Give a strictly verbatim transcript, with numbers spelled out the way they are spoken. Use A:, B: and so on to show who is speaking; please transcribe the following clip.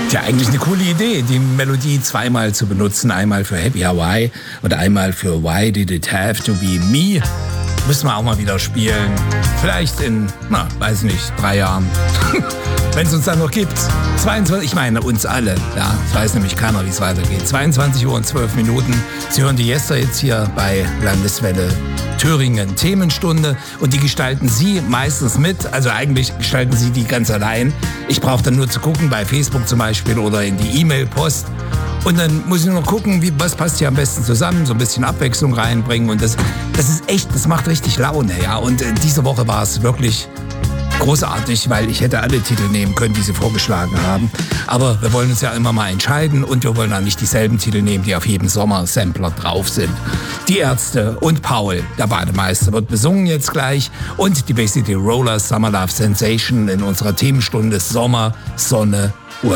A: Tja, eigentlich eine coole Idee, die Melodie zweimal zu benutzen. Einmal für Happy Hawaii und einmal für Why Did It Have to Be Me. Müssen wir auch mal wieder spielen. Vielleicht in, na, weiß nicht, drei Jahren. Wenn es uns dann noch gibt. zweiundzwanzig, ich meine uns alle. Ja, es weiß nämlich keiner, wie es weitergeht. zweiundzwanzig Uhr und zwölf Minuten. Sie hören die Jester jetzt hier bei Landeswelle Thüringen Themenstunde und die gestalten Sie meistens mit, also eigentlich gestalten Sie die ganz allein. Ich brauche dann nur zu gucken, bei Facebook zum Beispiel oder in die E-Mail-Post und dann muss ich nur noch gucken, wie, was passt hier am besten zusammen, so ein bisschen Abwechslung reinbringen und das, das ist echt, das macht richtig Laune, ja, und äh, diese Woche war es wirklich großartig, weil ich hätte alle Titel nehmen können, die Sie vorgeschlagen haben. Aber wir wollen uns ja immer mal entscheiden und wir wollen auch nicht dieselben Titel nehmen, die auf jedem Sommer-Sampler drauf sind. Die Ärzte und Paul, der Bademeister, wird besungen jetzt gleich und die Bay City Rollers Summer Love Sensation in unserer Themenstunde Sommer, Sonne, Urlaub.